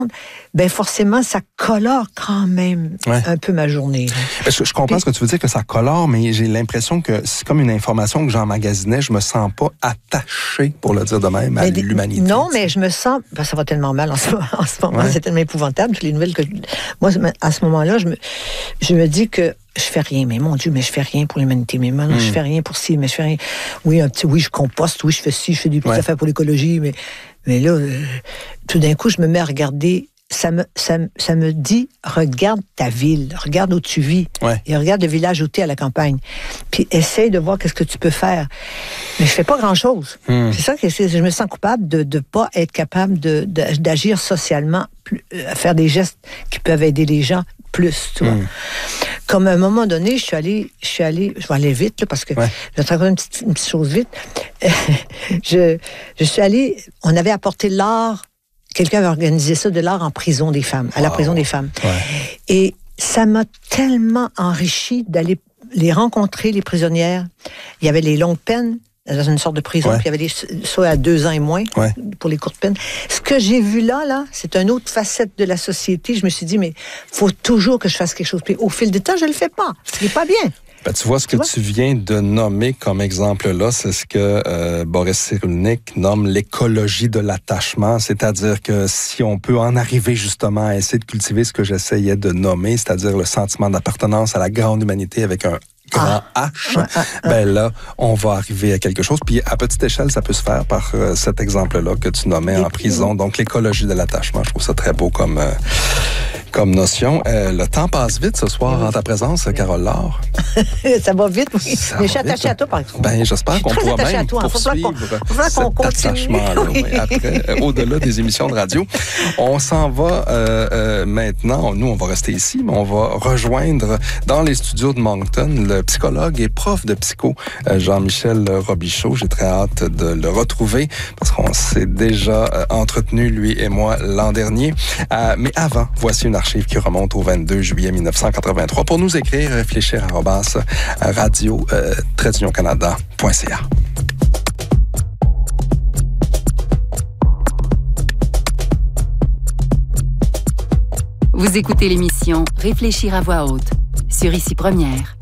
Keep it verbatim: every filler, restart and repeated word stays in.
ben forcément, ça colore quand même ouais. un peu ma journée. Je, je comprends Puis, ce que tu veux dire, que ça colore, mais j'ai l'impression que c'est comme une information que j'emmagasinais. Je me sens pas attaché, pour le dire de même, à l'humanité. Non, mais je me sens... Ben, ça va tellement mal en ce, en ce moment. Ouais. C'est tellement épouvantable, toutes les nouvelles que... Moi, à ce moment-là, je me, je me dis que je fais rien, mais mon Dieu, mais je fais rien pour l'humanité. Mais moi, non, mm. je fais rien pour ci, mais je fais rien... Oui, un petit... Oui, je composte, oui, je fais ci, je fais des petites ouais. affaires pour l'écologie, mais... Mais là, euh, tout d'un coup, je me mets à regarder. Ça me, ça, ça me dit, regarde ta ville, regarde où tu vis, ouais. et regarde le village où tu es à la campagne. Puis essaye de voir qu'est-ce que tu peux faire. Mais je fais pas grand-chose. Hmm. C'est ça que c'est, je me sens coupable de ne pas être capable de, de, d'agir socialement, plus, euh, faire des gestes qui peuvent aider les gens plus, tu vois. Hmm. Comme à un moment donné, je suis allée, je suis allée, je vais aller vite, là, parce que ouais. je vais te raconter une petite, une petite chose vite. je, je suis allée, on avait apporté l'art, quelqu'un avait organisé ça, de l'art en prison des femmes, à wow. la prison des femmes. Ouais. Et ça m'a tellement enrichi d'aller les rencontrer, les prisonnières. Il y avait les longues peines, dans une sorte de prison, ouais. puis il y avait des, soit à deux ans et moins, ouais. pour les courtes peines. Ce que j'ai vu là, là, c'est une autre facette de la société. Je me suis dit, mais il faut toujours que je fasse quelque chose. Puis au fil du temps, je ne le fais pas. Ce n'est pas bien. Ben, tu vois, ce que tu, tu viens de nommer comme exemple-là, c'est ce que euh, Boris Cyrulnik nomme l'écologie de l'attachement, c'est-à-dire que si on peut en arriver justement à essayer de cultiver ce que j'essayais de nommer, c'est-à-dire le sentiment d'appartenance à la grande humanité avec un grand ah. H, ah, ah, ah. ben là, on va arriver à quelque chose. Puis à petite échelle, ça peut se faire par euh, cet exemple-là que tu nommais en prison. Donc l'écologie de l'attachement, je trouve ça très beau comme... Euh, comme notion. Euh, le temps passe vite ce soir oui. en ta présence, Carole Laure. Ça va vite, oui. Ça mais je suis attachée à toi, par exemple. Ben, j'espère qu'on pourra même toi, poursuivre cet attachement-là. Oui, après, euh, au-delà des émissions de radio. On s'en va euh, euh, maintenant. Nous, on va rester ici, mais on va rejoindre dans les studios de Moncton le psychologue et prof de psycho, euh, Jean-Michel Robichaud. J'ai très hâte de le retrouver parce qu'on s'est déjà euh, entretenu, lui et moi, l'an dernier. Euh, mais avant, voici une archive qui remonte au vingt-deux juillet mille neuf cent quatre-vingt-trois. Pour nous écrire, réfléchir arobase radio euh, trait d'union canada point c a. Vous écoutez l'émission Réfléchir à voix haute sur Ici Première.